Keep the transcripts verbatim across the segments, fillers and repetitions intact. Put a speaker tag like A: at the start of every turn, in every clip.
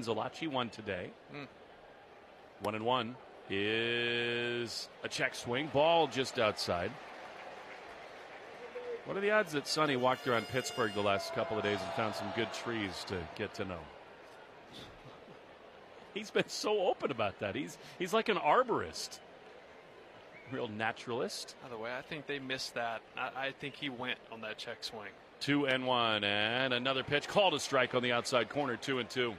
A: Zalachi won today.
B: Mm.
A: One and one is a check swing. Ball just outside. What are the odds that Sonny walked around Pittsburgh the last couple of days and found some good trees to get to know? He's been so open about that. He's he's like an arborist. Real naturalist.
B: By the way, I think they missed that. I, I think he went on that check swing.
A: Two and one, and another pitch. Called a strike on the outside corner, two and two.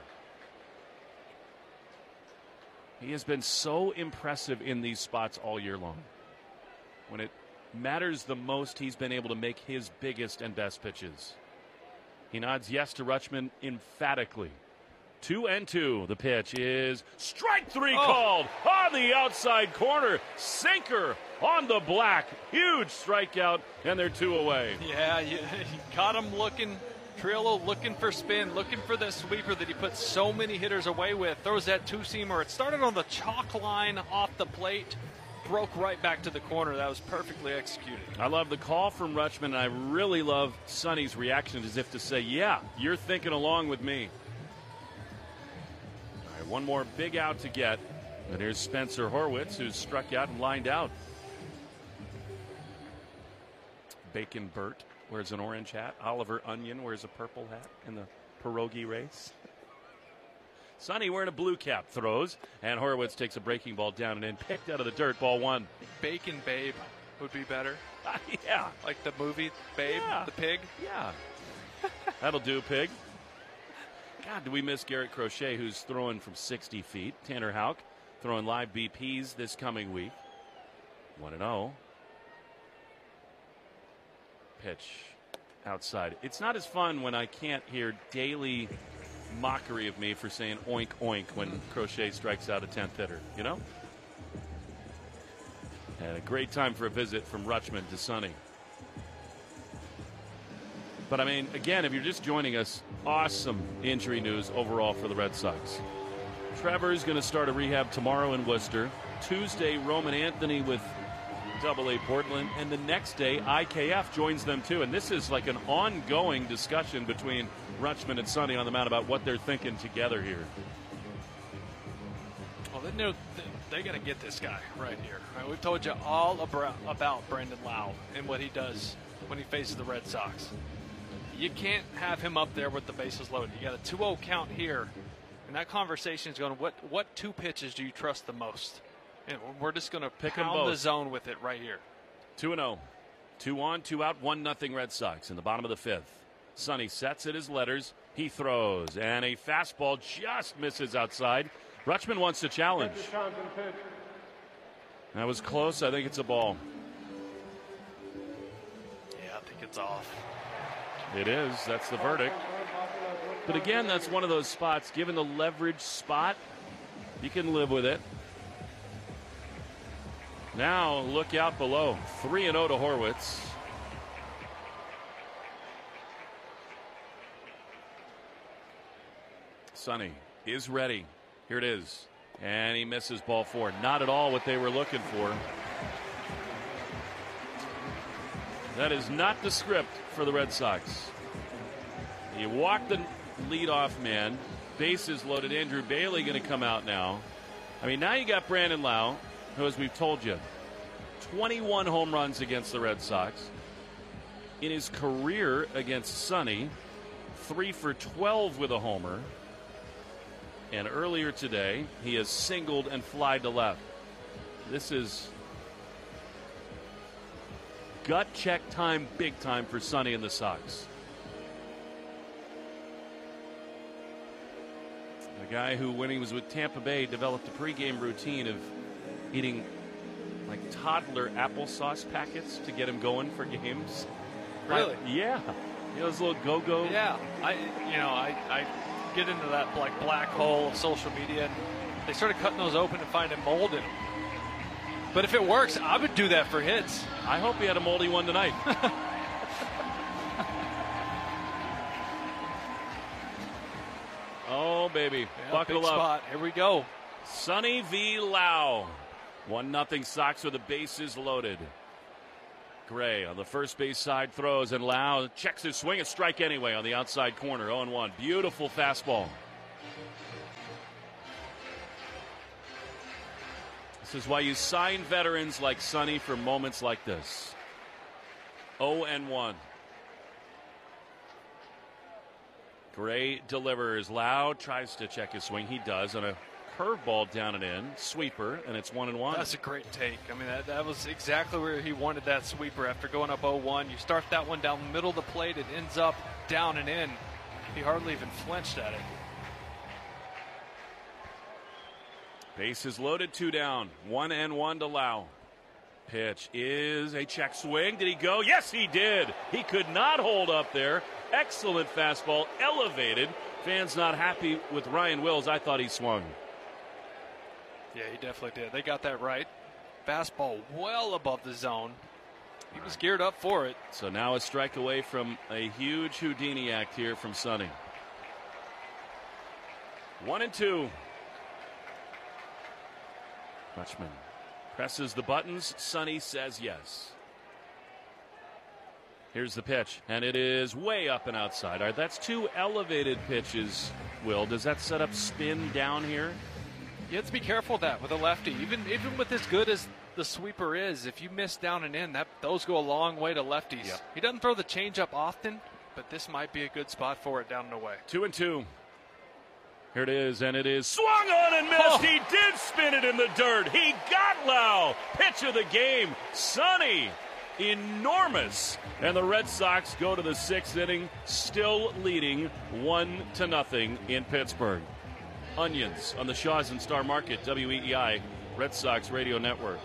A: He has been so impressive in these spots all year long. When it matters the most, he's been able to make his biggest and best pitches. He nods yes to Rutschman emphatically. Two and two. The pitch is strike three oh. called on the outside corner. Sinker on the black. Huge strikeout, and they're two away.
B: Yeah, you, you caught him looking. Trillo looking for spin, looking for the sweeper that he put so many hitters away with. Throws that two-seamer. It started on the chalk line off the plate. Broke right back to the corner. That was perfectly executed.
A: I love the call from Rutschman, and I really love Sonny's reaction as if to say, yeah, you're thinking along with me. All right, one more big out to get. And here's Spencer Horwitz, who's struck out and lined out. Bacon Burt wears an orange hat. Oliver Onion wears a purple hat in the pierogi race. Sonny wearing a blue cap throws, and Horwitz takes a breaking ball down and in, picked out of the dirt, ball one.
B: Bacon Babe would be better.
A: Uh, yeah.
B: Like the movie Babe,
A: yeah.
B: the pig.
A: Yeah. That'll do, pig. God, do we miss Garrett Crochet, who's throwing from sixty feet. Tanner Houck throwing live B Ps this coming week. one and oh. Pitch outside. It's not as fun when I can't hear daily mockery of me for saying oink oink when Crochet strikes out a tenth hitter, you know? And a great time for a visit from Rutschman to Sonny. But I mean, again, if you're just joining us, awesome injury news overall for the Red Sox. Trevor's going to start a rehab tomorrow in Worcester. Tuesday, Roman Anthony with Double A Portland, and the next day I K F joins them too. And this is like an ongoing discussion between Rutschman and Sonny on the mound about what they're thinking together here.
B: Well, they know they got to get this guy right here. Right, we've told you all about, about Brandon Lowe and what he does when he faces the Red Sox. You can't have him up there with the bases loaded. You got a two oh count here, and that conversation is going, what what two pitches do you trust the most? And we're just going to pick pound the zone with it right here.
A: two and oh. Two on, two out, one nothing Red Sox in the bottom of the fifth. Sonny sets at his letters. He throws, and a fastball just misses outside. Rutschman wants to challenge. That was close. I think it's a ball.
B: Yeah, I think it's off.
A: It is. That's the verdict. But again, that's one of those spots, given the leverage spot, you can live with it. Now look out below. three and oh to Horwitz. Sonny is ready. Here it is. And he misses ball four. Not at all what they were looking for. That is not the script for the Red Sox. You walk the leadoff man. Bases loaded. Andrew Bailey going to come out now. I mean, now you got Brandon Lowe, who, as we've told you, twenty-one home runs against the Red Sox. In his career against Sonny, three for twelve with a homer. And earlier today, he has singled and flied to left. This is gut check time, big time for Sonny and the Sox. The guy who, when he was with Tampa Bay, developed a pregame routine of eating like toddler applesauce packets to get him going for games.
B: Really?
A: I, yeah. You know, those little go-go.
B: Yeah. I, you know, I, I get into that like black hole of social media, and they started cutting those open and finding mold in them. But if it works, I would do that for hits.
A: I hope he had a moldy one tonight. Oh, baby.
B: Yeah,
A: Buckle
B: big
A: up.
B: Spot. Here we go.
A: Sonny v. Lowe. one nothing Sox with the bases loaded. Gray on the first base side throws, and Lowe checks his swing. A strike anyway on the outside corner. oh and one. Beautiful fastball. This is why you sign veterans like Sonny for moments like this. oh and one. Gray delivers. Loud tries to check his swing. He does on a curveball down and in. Sweeper, and it's one and one.
B: That's a great take. I mean, that, that was exactly where he wanted that sweeper after going up oh one. You start that one down the middle of the plate. It ends up down and in. He hardly even flinched at it.
A: Bases loaded, two down. One and one to Lau. Pitch is a check swing. Did he go? Yes, he did. He could not hold up there. Excellent fastball, elevated. Fans not happy with Ryan Wills. I thought he swung.
B: Yeah, he definitely did. They got that right. Fastball well above the zone. He was geared up for it.
A: So now a strike away from a huge Houdini act here from Sonny. One and two. Rutschman presses the buttons. Sonny says yes. Here's the pitch, and it is way up and outside. All right, that's two elevated pitches, Will. Does that set up spin down here?
B: You have to be careful of that with a lefty. Even even with as good as the sweeper is, if you miss down and in, that those go a long way to lefties.
A: Yep.
B: He doesn't throw the changeup often, but this might be a good spot for it down and away.
A: Two and two. Here it is, and it is swung on and missed. Oh. He did spin it in the dirt. He got Lau. Pitch of the game, Sonny. Enormous. And the Red Sox go to the sixth inning, still leading one to nothing in Pittsburgh. Onions on the Shaw's and Star Market, W E E I, Red Sox Radio Network.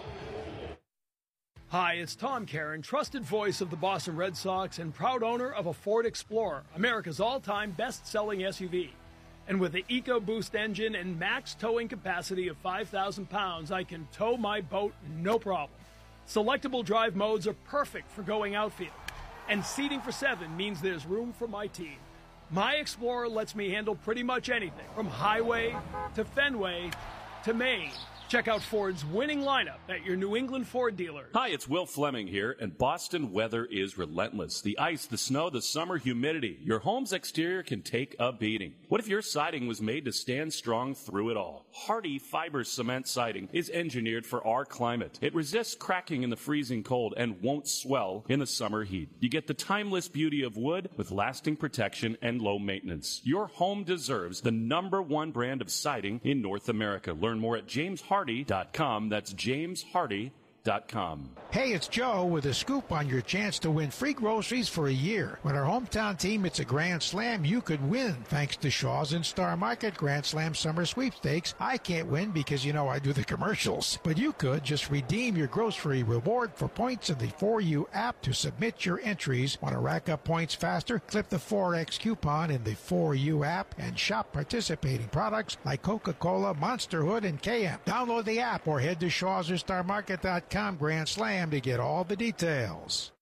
C: Hi, it's Tom Caron, trusted voice of the Boston Red Sox and proud owner of a Ford Explorer, America's all-time best-selling S U V. And with the EcoBoost engine and max towing capacity of five thousand pounds, I can tow my boat no problem. Selectable drive modes are perfect for going outfield. And seating for seven means there's room for my team. My Explorer lets me handle pretty much anything, from highway to Fenway to Maine. Check out Ford's winning lineup at your New England Ford dealer.
A: Hi, it's Will Fleming here, and Boston weather is relentless. The ice, the snow, the summer humidity. Your home's exterior can take a beating. What if your siding was made to stand strong through it all? Hardy Fiber Cement Siding is engineered for our climate. It resists cracking in the freezing cold and won't swell in the summer heat. You get the timeless beauty of wood with lasting protection and low maintenance. Your home deserves the number one brand of siding in North America. Learn more at James Hardy dot com. That's James Hardy dot com.
D: Hey, it's Joe with a scoop on your chance to win free groceries for a year. When our hometown team hits a Grand Slam, you could win. Thanks to Shaw's and Star Market Grand Slam Summer Sweepstakes. I can't win because, you know, I do the commercials. But you could just redeem your grocery reward for points in the four U app to submit your entries. Want to rack up points faster? Clip the four X coupon in the four U app and shop participating products like Coca-Cola, Monster Hood, and K M. Download the app or head to Shaw's or Star Market dot com Grand Slam to get all the details.